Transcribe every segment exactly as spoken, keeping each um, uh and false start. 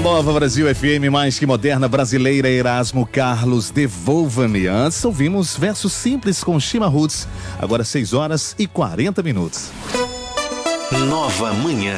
Nova Brasil F M, mais que moderna, brasileira, Erasmo Carlos, Devolva-me. Antes ouvimos versos simples com Shima Roots. Agora seis horas e quarenta minutos. Nova Manhã.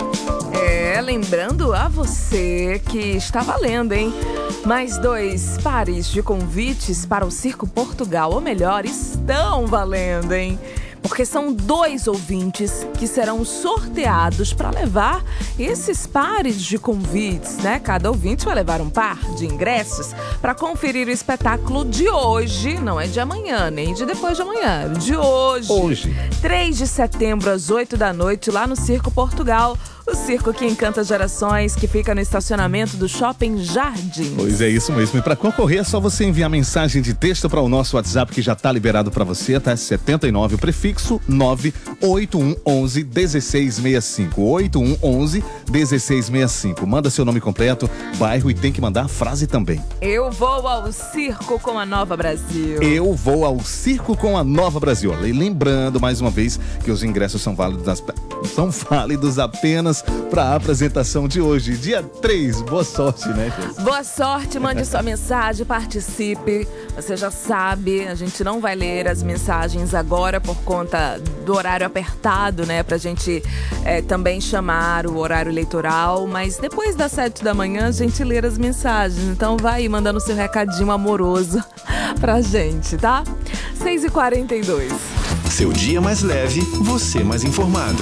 É, lembrando a você que está valendo, hein? Mais dois pares de convites para o Circo Portugal, ou melhor, estão valendo, hein? Porque são dois ouvintes que serão sorteados para levar esses pares de convites, né? Cada ouvinte vai levar um par de ingressos para conferir o espetáculo de hoje, não é de amanhã, nem de depois de amanhã, de hoje. Hoje. três de setembro, às oito da noite, lá no Circo Portugal. O circo que encanta gerações, que fica no estacionamento do Shopping Jardim. Pois é, isso mesmo. E para concorrer é só você enviar mensagem de texto para o nosso WhatsApp, que já está liberado para você, tá? setenta e nove, o prefixo nove oito um um um, um seis seis cinco. oito um um um, um seis seis cinco. Manda seu nome completo, bairro e tem que mandar a frase também. Eu vou ao circo com a Nova Brasil. Eu vou ao circo com a Nova Brasil. E lembrando mais uma vez que os ingressos são válidos, são válidos apenas para a apresentação de hoje, dia três. Boa sorte, né, Jess? Boa sorte, mande sua mensagem, participe. Você já sabe, a gente não vai ler as mensagens agora por conta do horário apertado, né? Pra gente é, também chamar o horário eleitoral, mas depois das sete da manhã a gente lê as mensagens. Então vai aí mandando seu recadinho amoroso pra gente, tá? seis e quarenta e dois. Seu dia mais leve, você mais informado.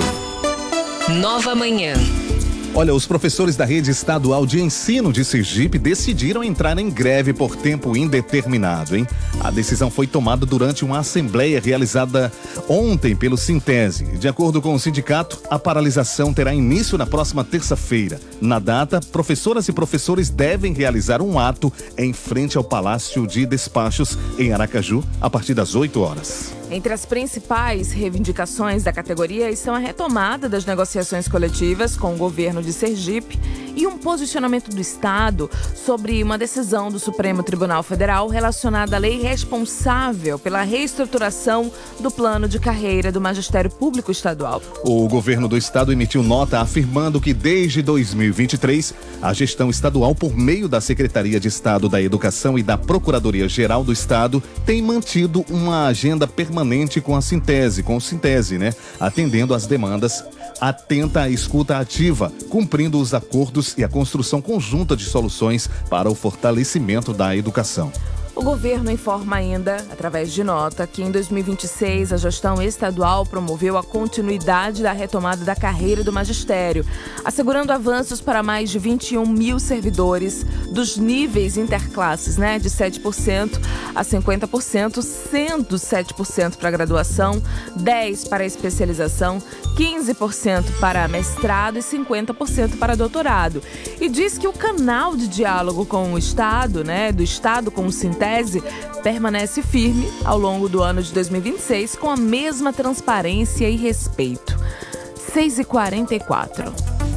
Nova Manhã. Olha, os professores da Rede Estadual de Ensino de Sergipe decidiram entrar em greve por tempo indeterminado, hein? A decisão foi tomada durante uma assembleia realizada ontem pelo Sintese. De acordo com o sindicato, a paralisação terá início na próxima terça-feira. Na data, professoras e professores devem realizar um ato em frente ao Palácio de Despachos, em Aracaju, a partir das oito horas. Entre as principais reivindicações da categoria estão a retomada das negociações coletivas com o governo de Sergipe e um posicionamento do Estado sobre uma decisão do Supremo Tribunal Federal relacionada à lei responsável pela reestruturação do plano de carreira do Magistério Público Estadual. O governo do Estado emitiu nota afirmando que desde dois mil e vinte e três, a gestão estadual, por meio da Secretaria de Estado da Educação e da Procuradoria-Geral do Estado, tem mantido uma agenda permanente com a Sintese, com o Sintese, né? Atendendo às demandas, atenta à escuta ativa, cumprindo os acordos e a construção conjunta de soluções para o fortalecimento da educação. O governo informa ainda, através de nota, que em dois mil e vinte e seis a gestão estadual promoveu a continuidade da retomada da carreira do magistério, assegurando avanços para mais de vinte e um mil servidores dos níveis interclasses, né, de sete por cento a cinquenta por cento, sendo sete por cento para graduação, dez por cento para especialização, quinze por cento para mestrado e cinquenta por cento para doutorado. E diz que o canal de diálogo com o Estado, né, do Estado com o Sintese, permanece firme ao longo do ano de dois mil e vinte e seis com a mesma transparência e respeito. seis e quarenta e quatro.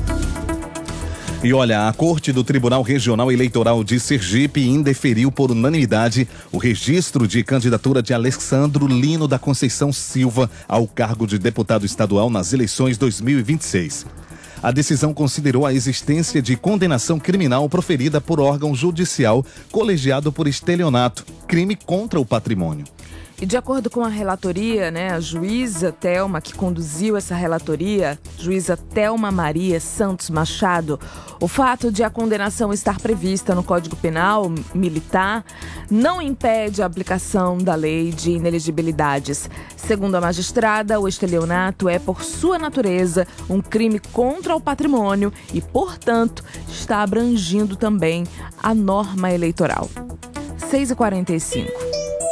E olha, a Corte do Tribunal Regional Eleitoral de Sergipe indeferiu por unanimidade o registro de candidatura de Alexandro Lino da Conceição Silva ao cargo de deputado estadual nas eleições dois mil e vinte e seis. A decisão considerou a existência de condenação criminal proferida por órgão judicial colegiado por estelionato, crime contra o patrimônio. E de acordo com a relatoria, né, a juíza Thelma, que conduziu essa relatoria, juíza Thelma Maria Santos Machado, o fato de a condenação estar prevista no Código Penal Militar não impede a aplicação da lei de inelegibilidades. Segundo a magistrada, o estelionato é, por sua natureza, um crime contra o patrimônio e, portanto, está abrangindo também a norma eleitoral. seis e quarenta e cinco.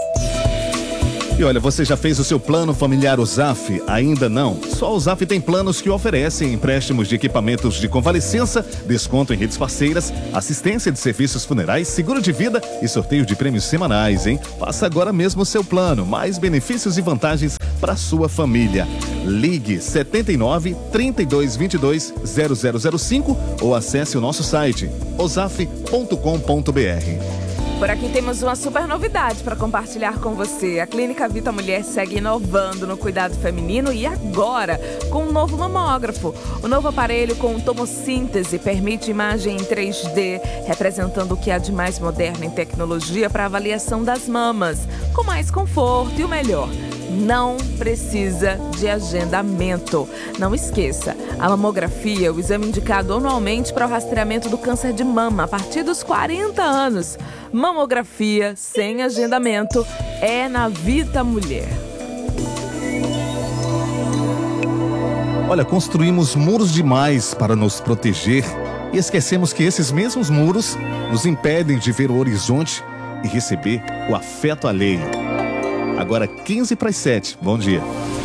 E olha, você já fez o seu plano familiar Uzaf? Ainda não? Só a Uzaf tem planos que oferecem empréstimos de equipamentos de convalescença, desconto em redes parceiras, assistência de serviços funerais, seguro de vida e sorteio de prêmios semanais, hein? Faça agora mesmo o seu plano, mais benefícios e vantagens para sua família. Ligue setenta e nove, trinta e dois, vinte e dois, zero zero zero cinco ou acesse o nosso site uzaf ponto com ponto br. Por aqui temos uma super novidade para compartilhar com você. A Clínica Vita Mulher segue inovando no cuidado feminino e agora com um novo mamógrafo. O novo aparelho com tomossíntese permite imagem em três D, representando o que há de mais moderno em tecnologia para avaliação das mamas, com mais conforto e o melhor, não precisa de agendamento. Não esqueça, a mamografia é o exame indicado anualmente para o rastreamento do câncer de mama a partir dos quarenta anos. Mamografia sem agendamento é na Vita Mulher. Olha, construímos muros demais para nos proteger e esquecemos que esses mesmos muros nos impedem de ver o horizonte e receber o afeto alheio. Agora quinze para as sete. Bom dia.